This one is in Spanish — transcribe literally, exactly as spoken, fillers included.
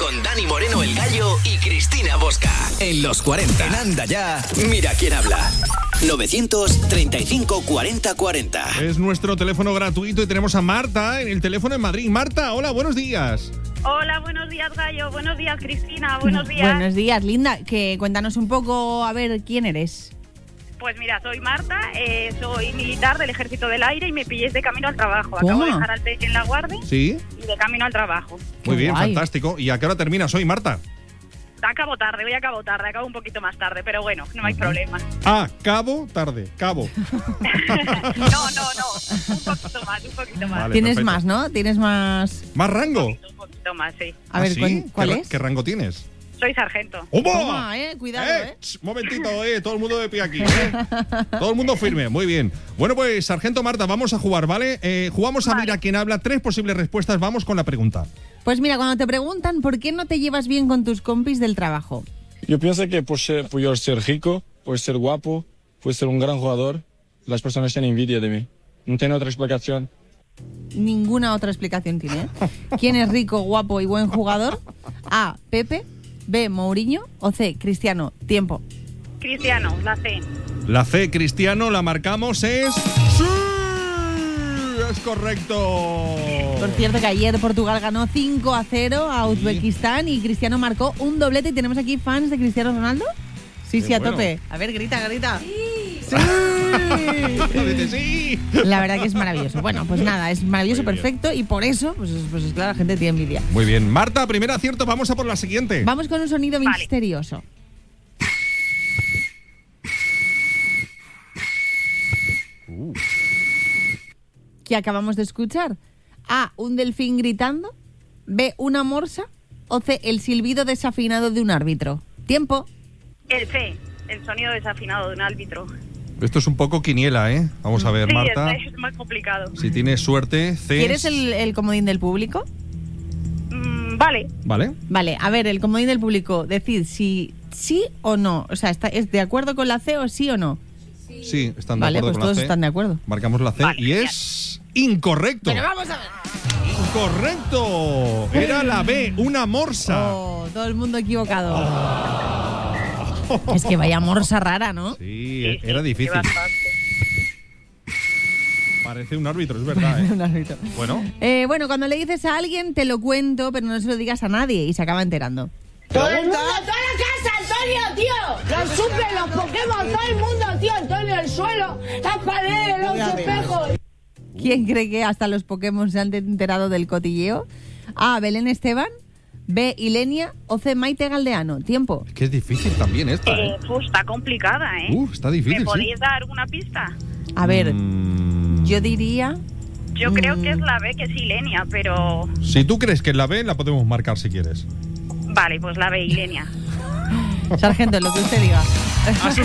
con Dani Moreno el Gallo y Cristina Bosca. En los cuarenta. En Anda Ya, mira quién habla. novecientos treinta y cinco cuarenta cuarenta. Es nuestro teléfono gratuito y tenemos a Marta en el teléfono en Madrid. Marta, hola, buenos días. Hola, buenos días, Gallo. Buenos días, Cristina. Buenos días. Buenos días, linda. Que cuéntanos un poco, a ver, ¿quién eres? Pues mira, soy Marta, eh, soy militar del Ejército del Aire y me pilléis de camino al trabajo. ¿Cómo? Acabo de dejar al peque en la guardia Sí. y de camino al trabajo. Muy Qué bien, guay. fantástico. ¿Y a qué hora terminas hoy, Marta? Acabo tarde, hoy acabo tarde, acabo un poquito más tarde, pero bueno, no hay problema. Ah, cabo, tarde, cabo. No, no, no, un poquito más, un poquito más. Vale. Tienes perfecto. más, ¿no? Tienes más... ¿Más rango? Un poquito más, sí. A ¿Ah, ver, sí? ¿cuál, cuál ¿Qué, ra- es? ¿Qué rango tienes? Soy sargento. ¡Omo! Toma, eh, cuidado, eh. ch, momentito, eh, todo el mundo de pie aquí, eh. Todo el mundo firme, muy bien. Bueno, pues, Sargento Marta, vamos a jugar, ¿vale? Eh, jugamos a Vale. Mira quién habla, tres posibles respuestas, vamos con la pregunta. Pues mira, cuando te preguntan por qué no te llevas bien con tus compis del trabajo, Yo pienso que por, ser, por yo ser rico, por ser guapo, por ser un gran jugador, las personas tienen envidia de mí. No tiene otra explicación. ninguna otra explicación tiene, ¿eh? ¿Quién es rico, guapo y buen jugador? A, Pepe. B, Mourinho. O C, Cristiano. Tiempo. Cristiano, la C. La C, Cristiano, la marcamos, es... ¡Sí! ¡Es correcto! Por cierto que ayer Portugal ganó cinco a cero a Uzbekistán y Cristiano marcó un doblete. ¿Y tenemos aquí fans de Cristiano Ronaldo? Sí, Qué sí, a bueno. tope. A ver, grita, grita. ¡Sí! Dice, sí. La verdad que es maravilloso. Bueno, pues nada, es maravilloso, Muy bien. perfecto. Y por eso, pues, pues claro, la gente tiene envidia. Muy bien, Marta, primer acierto, vamos a por la siguiente. Vamos con un sonido Vale. misterioso. Uh. ¿Qué acabamos de escuchar? A, un delfín gritando. B, una morsa. O C, el silbido desafinado de un árbitro. Tiempo. El C, el sonido desafinado de un árbitro. Esto es un poco quiniela, ¿eh? Vamos a ver, Sí, Marta. es, es más complicado. Si tienes suerte, C. ¿Quieres el, el comodín del público? Mm, vale, Vale. Vale, a ver, el comodín del público. Decid si sí o no. O sea, está, ¿es de acuerdo con la C o sí o no? Sí, están de Vale, acuerdo pues con todos la C. están de acuerdo. Marcamos la C Vale, y es incorrecto. Pero vamos a ver. Incorrecto. Era la B, una morsa. Oh, todo el mundo equivocado. Es que vaya morsa rara, ¿no? Sí, sí, sí, era sí, difícil. bastante. Parece un árbitro, es verdad, ¿eh? Un árbitro. Bueno, Eh, bueno, cuando le dices a alguien, te lo cuento, pero no se lo digas a nadie y se acaba enterando. Todo el mundo, toda la casa, Antonio, tío. Los suples, los Pokémon, todo el mundo, tío. Antonio, el suelo, las paredes, los espejos. ¿Quién cree que hasta los Pokémon se han enterado del cotilleo? A, Belén Esteban. B, Ilenia. O C, Maite Galdeano. Tiempo. es que es difícil también esta, Eh, ¿eh? pues está complicada, ¿eh? Uh, está difícil, ¿Me sí. podéis dar alguna pista? A ver, Mm, yo diría... Yo creo Mm. que es la B, que es Ilenia, pero... Si tú crees que es la B, la podemos marcar si quieres. Vale, pues la B, Ilenia. Sargento, lo que usted diga. A su